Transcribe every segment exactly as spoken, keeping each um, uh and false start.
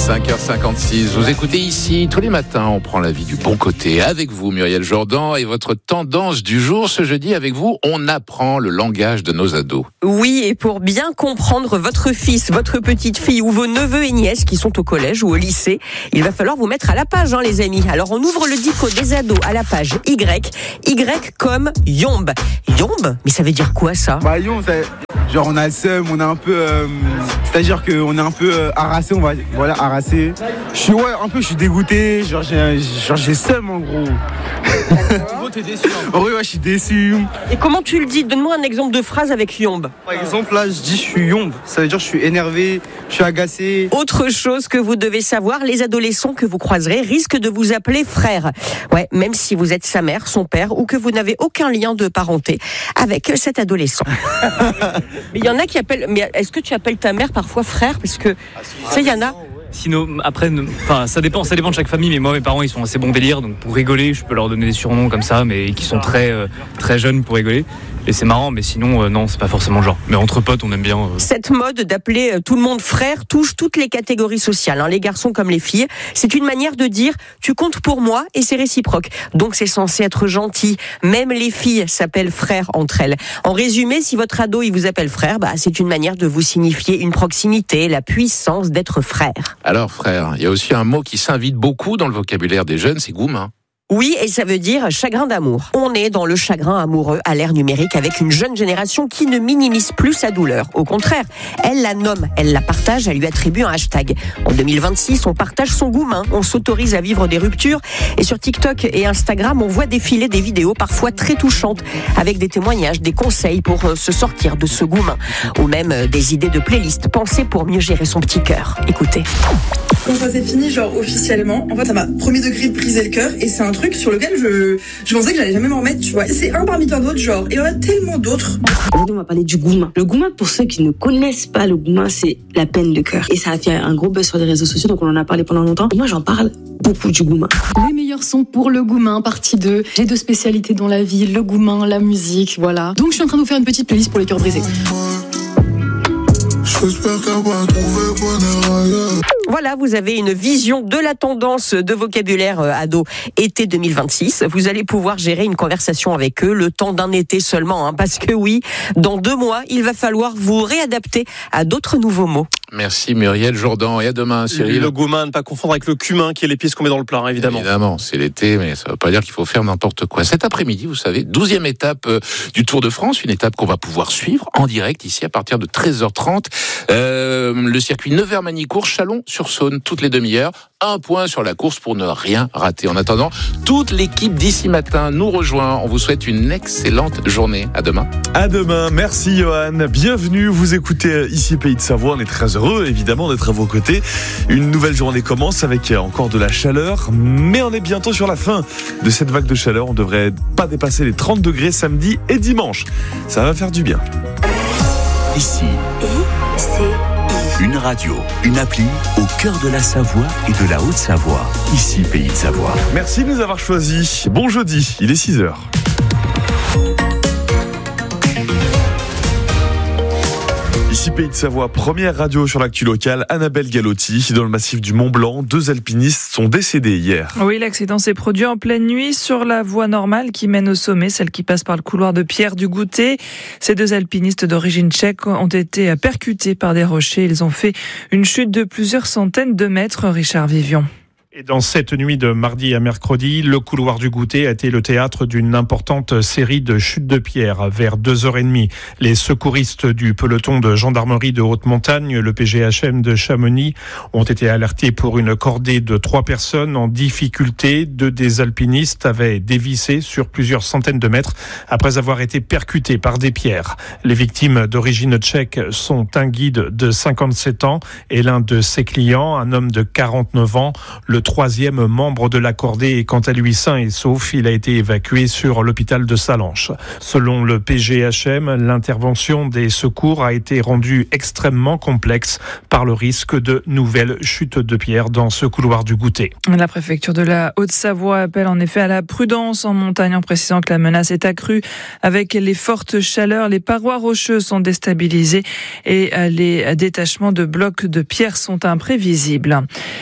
cinq heures cinquante-six, vous écoutez ici, tous les matins, on prend la vie du bon côté. Avec vous, Muriel Jourdan, et votre tendance du jour, ce jeudi, avec vous, on apprend le langage de nos ados. Oui, et pour bien comprendre votre fils, votre petite fille ou vos neveux et nièces qui sont au collège ou au lycée, il va falloir vous mettre à la page, hein, les amis. Alors, on ouvre le dico des ados à la page Y. Y comme yombe. Yombe? Mais ça veut dire quoi, ça? Bah, yombe, c'est... Genre on a le seum, on est un peu, euh, c'est-à-dire qu'on est un peu euh, harassé, on va, voilà, harassé. Je suis ouais, un peu, je suis dégoûté, genre j'ai, genre j'ai seum en gros. En gros, t'es déçu. En vrai, ouais, je suis déçu. Et comment tu le dis? Donne-moi un exemple de phrase avec yombe. Par exemple, là, je dis je suis yombe, ça veut dire je suis énervé, je suis agacé. Autre chose que vous devez savoir, les adolescents que vous croiserez risquent de vous appeler frère. Ouais, même si vous êtes sa mère, son père, ou que vous n'avez aucun lien de parenté avec cet adolescent. Mais il y en a qui appellent. Mais est-ce que tu appelles ta mère parfois frère? Parce que ça, il y en a. Sinon, après, enfin, ça dépend, ça dépend de chaque famille. Mais moi, mes parents, ils sont assez bons délire, donc pour rigoler, je peux leur donner des surnoms comme ça, mais qui sont très, euh, très jeunes pour rigoler. Et c'est marrant, mais sinon, euh, non, c'est pas forcément le genre. Mais entre potes, on aime bien. Euh... Cette mode d'appeler euh, tout le monde frère touche toutes les catégories sociales, hein, les garçons comme les filles. C'est une manière de dire tu comptes pour moi et c'est réciproque. Donc c'est censé être gentil. Même les filles s'appellent frères entre elles. En résumé, si votre ado il vous appelle frère, bah c'est une manière de vous signifier une proximité, la puissance d'être frère. Alors frère, il y a aussi un mot qui s'invite beaucoup dans le vocabulaire des jeunes, c'est goumin. Oui, et ça veut dire chagrin d'amour. On est dans le chagrin amoureux à l'ère numérique avec une jeune génération qui ne minimise plus sa douleur. Au contraire, elle la nomme, elle la partage, elle lui attribue un hashtag. En deux mille vingt-six, on partage son goumin, on s'autorise à vivre des ruptures. Et sur TikTok et Instagram, on voit défiler des vidéos parfois très touchantes avec des témoignages, des conseils pour se sortir de ce goumin. Ou même des idées de playlists pensées pour mieux gérer son petit cœur. Écoutez. Quand ça s'est fini, genre officiellement, en fait, ça m'a premier degré brisé le cœur et c'est un truc sur lequel je, je pensais que j'allais jamais m'en remettre, tu vois. C'est un parmi tant d'autres, genre, et il y en a tellement d'autres. Aujourd'hui, on va parler du goumin. Le goumin, pour ceux qui ne connaissent pas le goumin, c'est la peine de cœur. Et ça a fait un gros buzz sur les réseaux sociaux, donc on en a parlé pendant longtemps. Et moi, j'en parle beaucoup du goumin. Les meilleurs sons pour le goumin, partie deux. J'ai deux spécialités dans la vie, le goumin, la musique, voilà. Donc, je suis en train de vous faire une petite playlist pour les cœurs brisés. Voilà, vous avez une vision de la tendance de vocabulaire ado été deux mille vingt-six. Vous allez pouvoir gérer une conversation avec eux le temps d'un été seulement, hein, parce que oui, dans deux mois, il va falloir vous réadapter à d'autres nouveaux mots. Merci Muriel Jourdan, et à demain Cyril. Le goumin, ne pas confondre avec le cumin qui est l'épice qu'on met dans le plat, évidemment. Évidemment, c'est l'été, mais ça ne veut pas dire qu'il faut faire n'importe quoi. Cet après-midi, vous savez, douzième étape du Tour de France, une étape qu'on va pouvoir suivre en direct ici à partir de treize heures trente. Euh, le circuit Nevers-Manicourt, Chalon-sur-Saône, toutes les demi-heures. Un point sur la course pour ne rien rater. En attendant, toute l'équipe d'ici matin nous rejoint. On vous souhaite une excellente journée. À demain. À demain. Merci Johan. Bienvenue. Vous écoutez ici Pays de Savoie. On est très heureux, évidemment, d'être à vos côtés. Une nouvelle journée commence avec encore de la chaleur, mais on est bientôt sur la fin de cette vague de chaleur. On ne devrait pas dépasser les trente degrés samedi et dimanche. Ça va faire du bien. Ici, une radio, une appli au cœur de la Savoie et de la Haute-Savoie. Ici, Pays de Savoie. Merci de nous avoir choisis. Bon jeudi, il est six heures. Ici Pays de Savoie, première radio sur l'actu locale, Annabelle Galotti. Dans le massif du Mont-Blanc, deux alpinistes sont décédés hier. Oui, l'accident s'est produit en pleine nuit sur la voie normale qui mène au sommet, celle qui passe par le couloir de Pierre du Goutet. Ces deux alpinistes d'origine tchèque ont été percutés par des rochers. Ils ont fait une chute de plusieurs centaines de mètres. Richard Vivion. Et dans cette nuit de mardi à mercredi, le couloir du Goutet a été le théâtre d'une importante série de chutes de pierres. Vers deux heures trente, les secouristes du peloton de gendarmerie de haute montagne, le P G H M de Chamonix, ont été alertés pour une cordée de trois personnes en difficulté. Deux des alpinistes avaient dévissé sur plusieurs centaines de mètres après avoir été percutés par des pierres. Les victimes d'origine tchèque sont un guide de cinquante-sept ans et l'un de ses clients, un homme de quarante-neuf ans. Le troisième membre de la cordée est quant à lui sain et sauf. Il a été évacué sur l'hôpital de Sallanches. Selon le P G H M, l'intervention des secours a été rendue extrêmement complexe par le risque de nouvelles chutes de pierres dans ce couloir du Goutet. La préfecture de la Haute-Savoie appelle en effet à la prudence en montagne en précisant que la menace est accrue avec les fortes chaleurs. Les parois rocheuses sont déstabilisées et les détachements de blocs de pierre sont imprévisibles.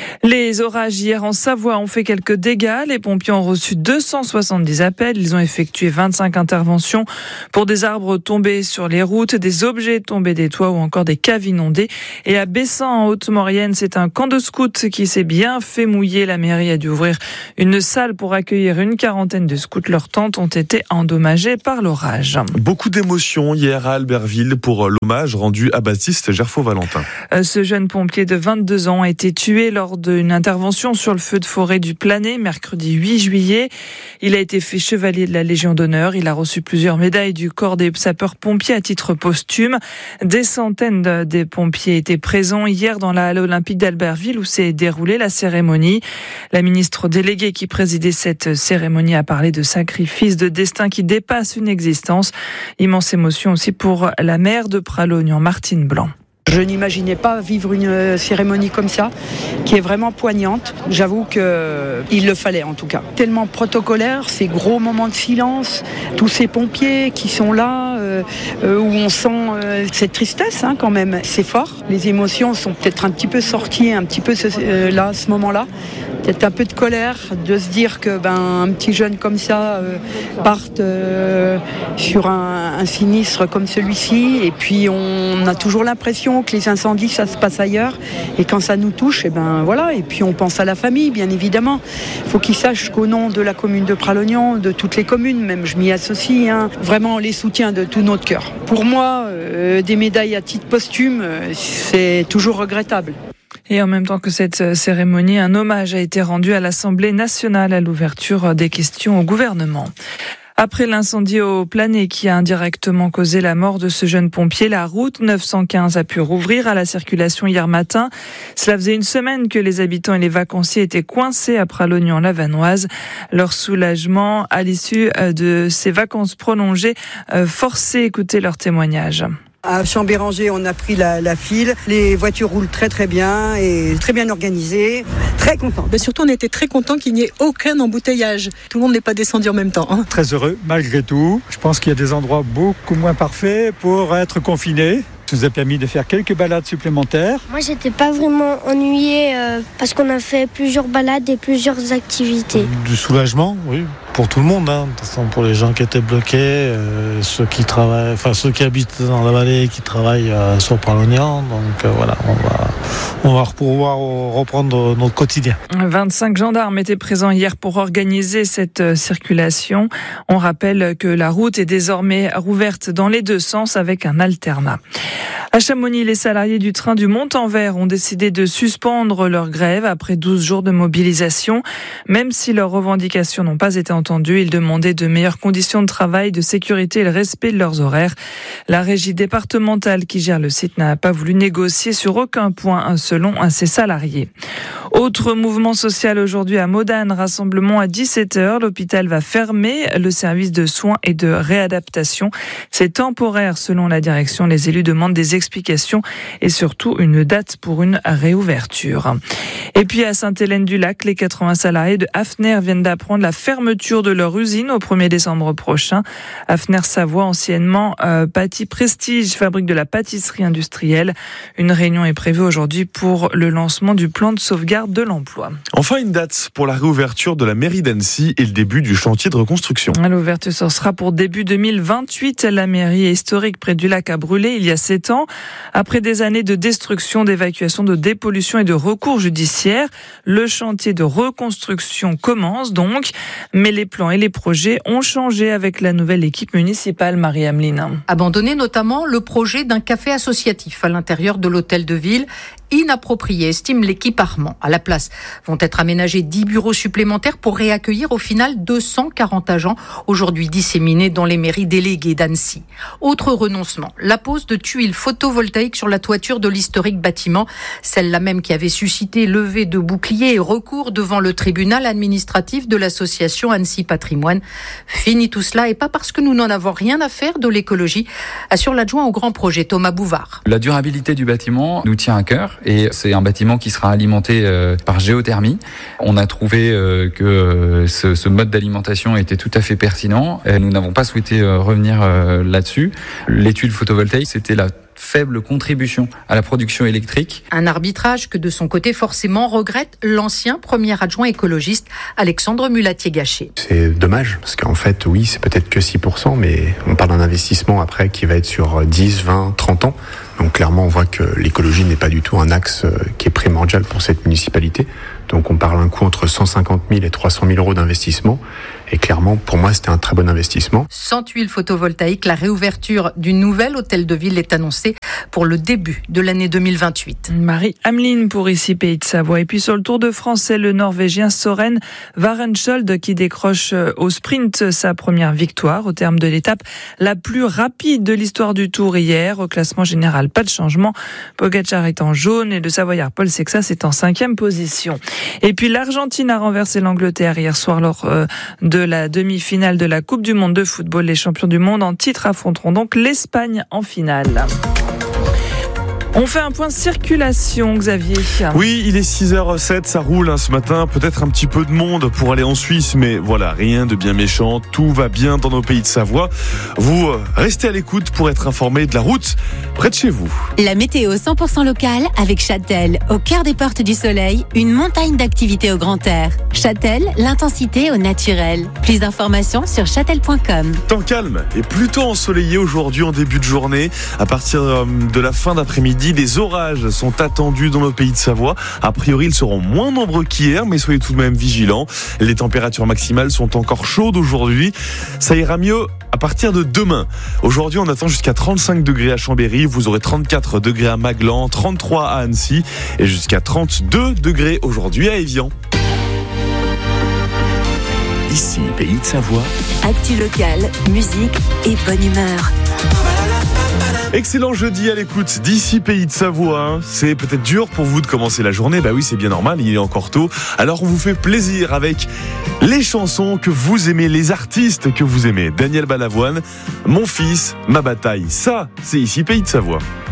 Les orages hier en Savoie ont fait quelques dégâts. Les pompiers ont reçu deux cent soixante-dix appels. Ils ont effectué vingt-cinq interventions pour des arbres tombés sur les routes, des objets tombés des toits ou encore des caves inondées. Et à Bessan, en Haute-Maurienne, c'est un camp de scouts qui s'est bien fait mouiller. La mairie a dû ouvrir une salle pour accueillir une quarantaine de scouts. Leurs tentes ont été endommagées par l'orage. Beaucoup d'émotions hier à Albertville pour l'hommage rendu à Baptiste Gerfaud-Valentin. Ce jeune pompier de vingt-deux ans a été tué lors d'une intervention sur le feu de forêt du Planet, mercredi huit juillet. Il a été fait chevalier de la Légion d'honneur. Il a reçu plusieurs médailles du corps des sapeurs-pompiers à titre posthume. Des centaines de, des pompiers étaient présents hier dans la halle olympique d'Albertville où s'est déroulée la cérémonie. La ministre déléguée qui présidait cette cérémonie a parlé de sacrifice, de destin qui dépasse une existence. Immense émotion aussi pour la maire de Pralognan, Martine Blanc. Je n'imaginais pas vivre une cérémonie comme ça, qui est vraiment poignante. J'avoue qu'il le fallait en tout cas. Tellement protocolaire, ces gros moments de silence, tous ces pompiers qui sont là, euh, où on sent euh, cette tristesse hein, quand même. C'est fort. Les émotions sont peut-être un petit peu sorties, un petit peu euh, là, à ce moment-là. Peut-être un peu de colère, de se dire que ben, un petit jeune comme ça euh, parte euh, sur un, un sinistre comme celui-ci. Et puis on a toujours l'impression que les incendies, ça se passe ailleurs. Et quand ça nous touche, et ben voilà. Et puis on pense à la famille, bien évidemment. Il faut qu'ils sachent qu'au nom de la commune de Pralognan, de toutes les communes, même je m'y associe, hein, vraiment les soutiens de tout notre cœur. Pour moi, euh, des médailles à titre posthume, c'est toujours regrettable. Et en même temps que cette cérémonie, un hommage a été rendu à l'Assemblée nationale à l'ouverture des questions au gouvernement. Après l'incendie au Planet qui a indirectement causé la mort de ce jeune pompier, la route neuf cent quinze a pu rouvrir à la circulation hier matin. Cela faisait une semaine que les habitants et les vacanciers étaient coincés à Pralognan-la-Vanoise. Leur soulagement à l'issue de ces vacances prolongées forçait écouter leurs témoignages. À Chambéranger, on a pris la, la file. Les voitures roulent très très bien et très bien organisées. Très content. Mais surtout, on était très content qu'il n'y ait aucun embouteillage. Tout le monde n'est pas descendu en même temps. Hein. Très heureux, malgré tout. Je pense qu'il y a des endroits beaucoup moins parfaits pour être confinés. Ça nous a permis de faire quelques balades supplémentaires. Moi, j'étais pas vraiment ennuyée euh, parce qu'on a fait plusieurs balades et plusieurs activités. Du soulagement, oui, pour tout le monde. Hein. De toute façon, pour les gens qui étaient bloqués, euh, ceux qui travaillent, enfin ceux qui habitent dans la vallée, qui travaillent euh, sur Pralognan. Donc euh, voilà, on va, on va pouvoir reprendre notre quotidien. vingt-cinq gendarmes étaient présents hier pour organiser cette circulation. On rappelle que la route est désormais rouverte dans les deux sens avec un alternat. À Chamonix, les salariés du train du Mont-en-Vert ont décidé de suspendre leur grève après douze jours de mobilisation. Même si leurs revendications n'ont pas été entendues, ils demandaient de meilleures conditions de travail, de sécurité et le respect de leurs horaires. La régie départementale qui gère le site n'a pas voulu négocier sur aucun point selon ses salariés. Autre mouvement social aujourd'hui à Modane, rassemblement à dix-sept heures. L'hôpital va fermer le service de soins et de réadaptation. C'est temporaire selon la direction. Les élus demandent des explications et surtout une date pour une réouverture. Et puis à Sainte-Hélène-du-Lac, les quatre-vingts salariés de Hafner viennent d'apprendre la fermeture de leur usine au premier décembre prochain. Hafner Savoie, anciennement euh, Pâtis Prestige, fabrique de la pâtisserie industrielle. Une réunion est prévue aujourd'hui pour le lancement du plan de sauvegarde de l'emploi. Enfin, une date pour la réouverture de la mairie d'Annecy et le début du chantier de reconstruction. L'ouverture sera pour début deux mille vingt-huit. La mairie est historique près du lac a brûlé il y a sept ans. Après des années de destruction, d'évacuation, de dépollution et de recours judiciaires, le chantier de reconstruction commence donc. Mais les plans et les projets ont changé avec la nouvelle équipe municipale, Marie-Ameline. Abandonné notamment le projet d'un café associatif à l'intérieur de l'hôtel de ville inappropriée, estime l'équipe Armand. À la place, vont être aménagés dix bureaux supplémentaires pour réaccueillir au final deux cent quarante agents, aujourd'hui disséminés dans les mairies déléguées d'Annecy. Autre renoncement, la pose de tuiles photovoltaïques sur la toiture de l'historique bâtiment, celle-là même qui avait suscité levée de boucliers et recours devant le tribunal administratif de l'association Annecy Patrimoine. Fini tout cela, et pas parce que nous n'en avons rien à faire de l'écologie, assure l'adjoint au grand projet Thomas Bouvard. La durabilité du bâtiment nous tient à cœur et c'est un bâtiment qui sera alimenté euh, par géothermie. On a trouvé euh, que euh, ce, ce mode d'alimentation était tout à fait pertinent. Et nous n'avons pas souhaité euh, revenir euh, là-dessus. Les tuiles photovoltaïques, c'était la faible contribution à la production électrique. Un arbitrage que de son côté forcément regrette l'ancien premier adjoint écologiste Alexandre Mulatier-Gachet. C'est dommage parce qu'en fait oui c'est peut-être que six pour cent mais on parle d'un investissement après qui va être sur dix, vingt, trente ans. Donc clairement on voit que l'écologie n'est pas du tout un axe qui est primordial pour cette municipalité. Donc on parle d'un coût entre cent cinquante mille et trois cent mille euros d'investissement. Et clairement, pour moi, c'était un très bon investissement. Sans tuiles photovoltaïques, la réouverture du nouvel hôtel de ville est annoncée pour le début de l'année deux mille vingt-huit. Marie Ameline pour ici Pays de Savoie. Et puis sur le Tour de France, c'est le Norvégien Søren Varensholt qui décroche au sprint sa première victoire au terme de l'étape la plus rapide de l'histoire du Tour hier. Au classement général, pas de changement. Pogačar est en jaune et le Savoyard Paul Sexas est en cinquième position. Et puis l'Argentine a renversé l'Angleterre hier soir lors euh, de la demi-finale de la Coupe du Monde de football. Les champions du monde en titre affronteront donc l'Espagne en finale. On fait un point circulation, Xavier. Oui, il est six heures sept, ça roule hein, ce matin. Peut-être un petit peu de monde pour aller en Suisse, mais voilà, rien de bien méchant. Tout va bien dans nos pays de Savoie. Vous euh, restez à l'écoute pour être informé de la route près de chez vous. La météo cent pour cent locale avec Châtel, au cœur des portes du soleil, une montagne d'activités au grand air. Châtel, l'intensité au naturel. Plus d'informations sur châtel point com. Temps calme et plutôt ensoleillé aujourd'hui en début de journée. À partir euh, de la fin d'après-midi, des orages sont attendus dans nos pays de Savoie. A priori, ils seront moins nombreux qu'hier, mais soyez tout de même vigilants. Les températures maximales sont encore chaudes aujourd'hui. Ça ira mieux à partir de demain. Aujourd'hui, on attend jusqu'à trente-cinq degrés à Chambéry. Vous aurez trente-quatre degrés à Maglan, trente-trois à Annecy et jusqu'à trente-deux degrés aujourd'hui à Évian. Ici, Pays de Savoie. Actu locale, musique et bonne humeur. Excellent jeudi à l'écoute d'ici Pays de Savoie. C'est peut-être dur pour vous de commencer la journée. Bah oui, c'est bien normal, il est encore tôt. Alors on vous fait plaisir avec les chansons que vous aimez, les artistes que vous aimez. Daniel Balavoine, Mon fils, ma bataille. Ça, c'est ici Pays de Savoie.